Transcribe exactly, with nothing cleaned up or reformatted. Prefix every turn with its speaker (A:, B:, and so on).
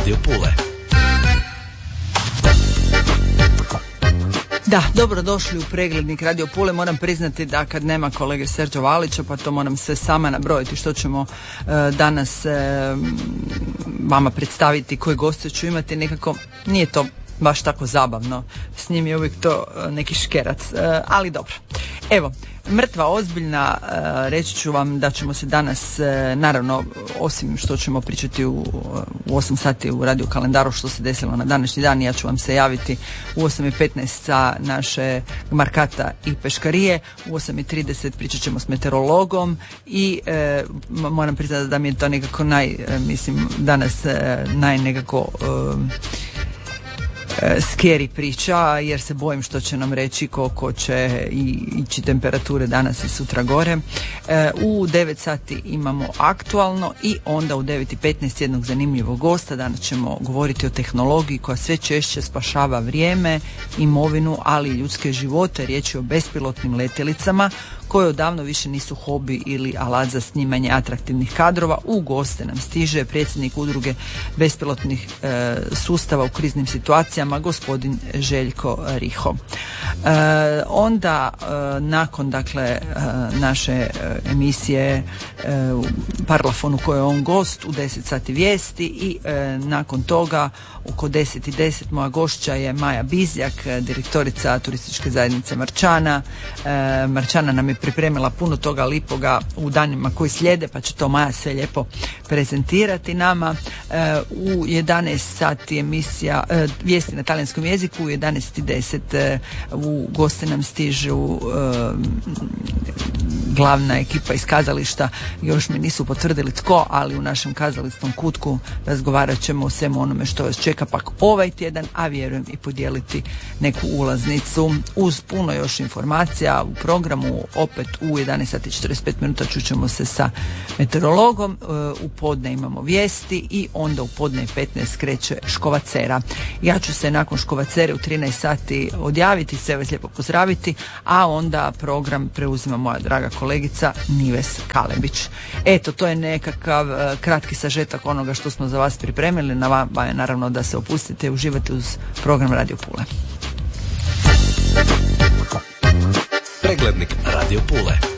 A: Radio Pule.
B: Da, dobrodošli u preglednik Radio Pule. Moram priznati da kad nema kolege Serđa Valića, pa to moram sve sama nabrojiti što ćemo e, danas e, vama predstaviti, koje goste ću imati, nekako nije to baš tako zabavno. S njim je uvijek to e, neki škerac, e, ali dobro. Evo, mrtva ozbiljna, reći ću vam da ćemo se danas, naravno, osim što ćemo pričati u, u osam sati u radio kalendaru što se desilo na današnji dan, ja ću vam se javiti u osam i petnaest sa naše Markata i Peškarije, u osam i trideset pričat ćemo s meteorologom i e, moram priznati da mi je to nekako naj, mislim, danas e, naj nekako e, scary priča, jer se bojim što će nam reći koliko će ići temperature danas i sutra gore. E, u devet sati imamo aktualno i onda u devet i petnaest jednog zanimljivog gosta. Danas ćemo govoriti o tehnologiji koja sve češće spašava vrijeme, imovinu, ali i ljudske živote. Riječ je o bespilotnim letjelicama koje odavno više nisu hobi ili alat za snimanje atraktivnih kadrova. U goste nam stiže predsjednik udruge bespilotnih e, sustava u kriznim situacijama, gospodin Željko Riho. E, onda e, nakon dakle e, naše e, emisije e, u Parlafonu koje je on gost, u deset sati vijesti i e, nakon toga oko deset i deset moja gošća je Maja Bizjak, direktorica turističke zajednice Marčana. E, Marčana nam je pripremila puno toga lipoga u danima koji slijede, pa će to Maja sve lijepo prezentirati nama. E, u jedanaest sati emisija e, vijesti na talijanskom jeziku, u jedanaest i deset e, u goste nam stižu e, glavna ekipa iz kazališta, još mi nisu potvrdili tko, ali u našem kazališnom kutku razgovarat ćemo o svemu onome što vas čeka pak ovaj tjedan, a vjerujem i podijeliti neku ulaznicu uz puno još informacija u programu. Opet u jedanaest sati i četrdeset pet minuta čućemo se sa meteorologom, u podne imamo vijesti i onda u podne petnaest kreće Škovacera. Ja ću se nakon Škovacere u trinaest sati odjaviti, sve vas lijepo pozdraviti, a onda program preuzima moja draga kolegica Nives Kalebić. Eto, to je nekakav uh, kratki sažetak onoga što smo za vas pripremili. Na vama je naravno da se opustite i uživate uz program Radio Pule.
A: Preglednik Radio Pule.